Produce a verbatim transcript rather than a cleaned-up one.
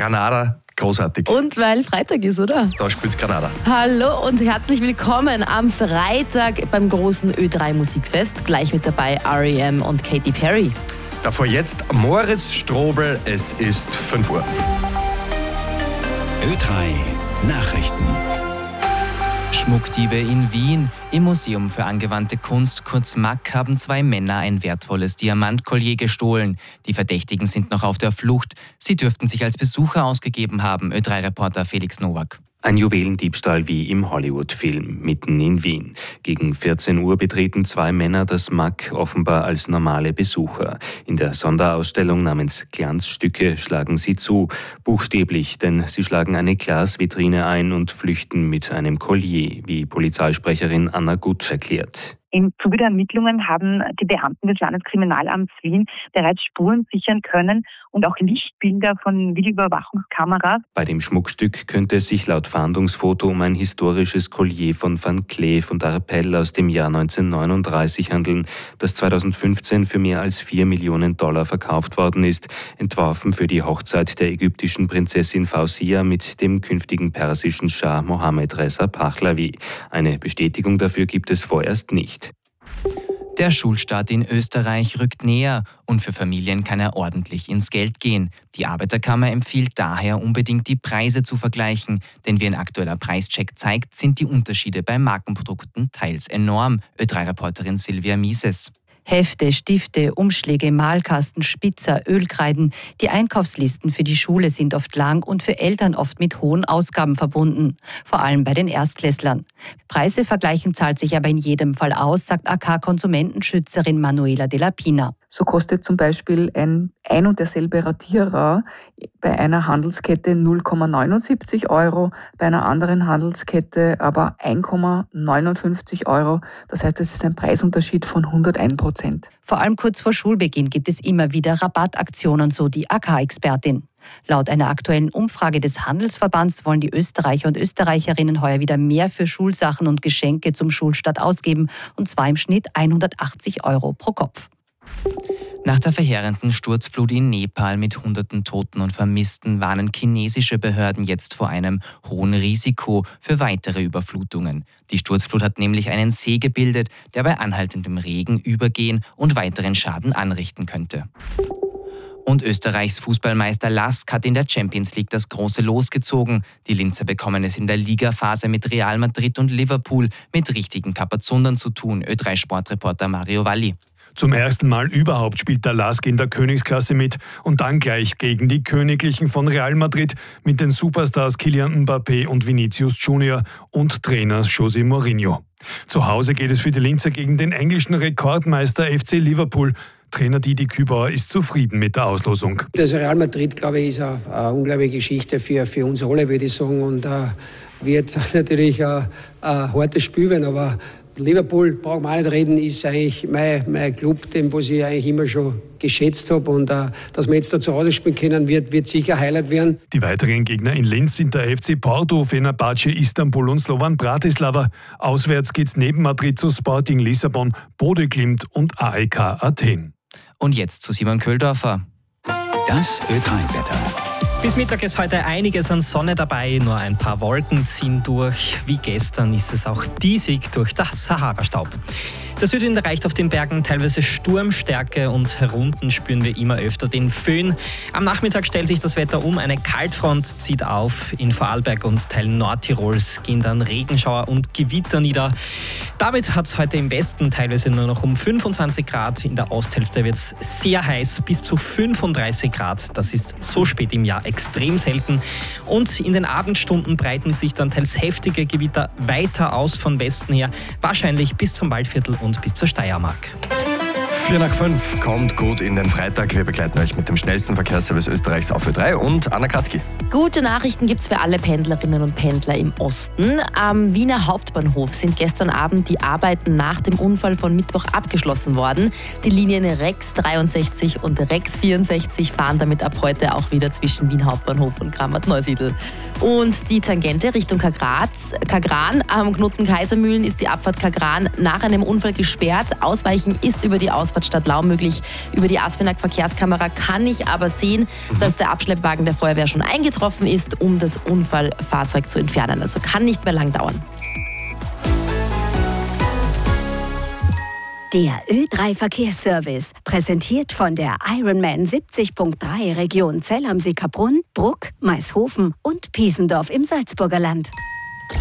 Granada, großartig. Und weil Freitag ist, oder? Da spielt's Granada. Hallo und herzlich willkommen am Freitag beim großen Ö drei Musikfest. Gleich mit dabei R E M und Katy Perry. Davor jetzt Moritz Strobel, es ist fünf Uhr. Ö drei Nachrichten. Schmuckdiebe in Wien. Im Museum für angewandte Kunst, kurz M A C, haben zwei Männer ein wertvolles Diamantkollier gestohlen. Die Verdächtigen sind noch auf der Flucht. Sie dürften sich als Besucher ausgegeben haben, Ö drei Reporter Felix Nowak. Ein Juwelendiebstahl wie im Hollywood-Film, mitten in Wien. Gegen vierzehn Uhr betreten zwei Männer das M A C offenbar als normale Besucher. In der Sonderausstellung namens Glanzstücke schlagen sie zu. Buchstäblich, denn sie schlagen eine Glasvitrine ein und flüchten mit einem Collier, wie Polizeisprecherin Anna Gut erklärt. Im Zuge der Ermittlungen haben die Beamten des Landeskriminalamts Wien bereits Spuren sichern können und auch Lichtbilder von Videoüberwachungskameras. Bei dem Schmuckstück könnte es sich laut Fahndungsfoto um ein historisches Collier von Van Cleef und Arpels aus dem Jahr neunzehnhundertneununddreißig handeln, das zweitausendfünfzehn für mehr als vier Millionen Dollar verkauft worden ist, entworfen für die Hochzeit der ägyptischen Prinzessin Fausia mit dem künftigen persischen Schah Mohammed Reza Pahlavi. Eine Bestätigung dafür gibt es vorerst nicht. Der Schulstart in Österreich rückt näher und für Familien kann er ordentlich ins Geld gehen. Die Arbeiterkammer empfiehlt daher unbedingt, die Preise zu vergleichen, denn wie ein aktueller Preischeck zeigt, sind die Unterschiede bei Markenprodukten teils enorm. Ö drei Reporterin Silvia Mises. Hefte, Stifte, Umschläge, Malkasten, Spitzer, Ölkreiden. Die Einkaufslisten für die Schule sind oft lang und für Eltern oft mit hohen Ausgaben verbunden. Vor allem bei den Erstklässlern. Preise vergleichen zahlt sich aber in jedem Fall aus, sagt A K-Konsumentenschützerin Manuela de la Pina. So kostet zum Beispiel ein ein und derselbe Radierer bei einer Handelskette null Komma neunundsiebzig Euro, bei einer anderen Handelskette aber ein Komma neunundfünfzig Euro. Das heißt, es ist ein Preisunterschied von hunderteins Prozent. Vor allem kurz vor Schulbeginn gibt es immer wieder Rabattaktionen, so die A K-Expertin. Laut einer aktuellen Umfrage des Handelsverbands wollen die Österreicher und Österreicherinnen heuer wieder mehr für Schulsachen und Geschenke zum Schulstart ausgeben, und zwar im Schnitt hundertachtzig Euro pro Kopf. Nach der verheerenden Sturzflut in Nepal mit hunderten Toten und Vermissten warnen chinesische Behörden jetzt vor einem hohen Risiko für weitere Überflutungen. Die Sturzflut hat nämlich einen See gebildet, der bei anhaltendem Regen übergehen und weiteren Schaden anrichten könnte. Und Österreichs Fußballmeister Lask hat in der Champions League das große Los gezogen. Die Linzer bekommen es in der Ligaphase mit Real Madrid und Liverpool mit richtigen Kapazundern zu tun, Ö drei Sportreporter Mario Valli. Zum ersten Mal überhaupt spielt der Lask in der Königsklasse mit und dann gleich gegen die Königlichen von Real Madrid mit den Superstars Kylian Mbappé und Vinicius Junior und Trainer José Mourinho. Zu Hause geht es für die Linzer gegen den englischen Rekordmeister F C Liverpool. Trainer Didi Kübauer ist zufrieden mit der Auslosung. Das Real Madrid, glaube ich, ist eine, eine unglaubliche Geschichte für, für uns alle, würde ich sagen. Und äh, wird natürlich ein, ein hartes Spiel werden, aber Liverpool, brauchen wir auch nicht reden, ist eigentlich mein, mein Club, den was ich eigentlich immer schon geschätzt habe. Und äh, dass wir jetzt da zu Hause spielen können, wird, wird sicher Highlight werden. Die weiteren Gegner in Linz sind der F C Porto, Fenerbahce, Istanbul und Slovan Bratislava. Auswärts geht's neben Madrid zu Sporting Lissabon, Bodø Glimt und A E K Athen. Und jetzt zu Simon Köhldorfer. Das Ö drei Wetter. Bis Mittag ist heute einiges an Sonne dabei, nur ein paar Wolken ziehen durch. Wie gestern ist es auch diesig durch das Sahara-Staub. Der Südwind erreicht auf den Bergen teilweise Sturmstärke und herunten spüren wir immer öfter den Föhn. Am Nachmittag stellt sich das Wetter um, eine Kaltfront zieht auf. In Vorarlberg und Teilen Nordtirols gehen dann Regenschauer und Gewitter nieder. Damit hat es heute im Westen teilweise nur noch um fünfundzwanzig Grad. In der Osthälfte wird es sehr heiß, bis zu fünfunddreißig Grad. Das ist so spät im Jahr extrem selten. Und in den Abendstunden breiten sich dann teils heftige Gewitter weiter aus von Westen her, wahrscheinlich bis zum Waldviertel und bis zur Steiermark. Vier nach fünf kommt gut in den Freitag. Wir begleiten euch mit dem schnellsten Verkehrsservice Österreichs auf Ö drei und Anna Katki. Gute Nachrichten gibt es für alle Pendlerinnen und Pendler im Osten. Am Wiener Hauptbahnhof sind gestern Abend die Arbeiten nach dem Unfall von Mittwoch abgeschlossen worden. Die Linien Rex dreiundsechzig und Rex vierundsechzig fahren damit ab heute auch wieder zwischen Wien Hauptbahnhof und Grammat-Neusiedl. Und die Tangente Richtung Kagraz, Kagran am Knoten Kaisermühlen ist die Abfahrt Kagran nach einem Unfall gesperrt. Ausweichen ist über die Ausfahrt Ausfahrt Stadtlau möglich. Über die ASFINAG-Verkehrskamera kann ich aber sehen, mhm. dass der Abschleppwagen der Feuerwehr schon eingetroffen ist, um das Unfallfahrzeug zu entfernen. Also kann nicht mehr lang dauern. Der Ö drei Verkehrsservice, präsentiert von der Ironman siebzig Punkt drei Region Zell am See Kaprun, Bruck, Maishofen und Piesendorf im Salzburger Land.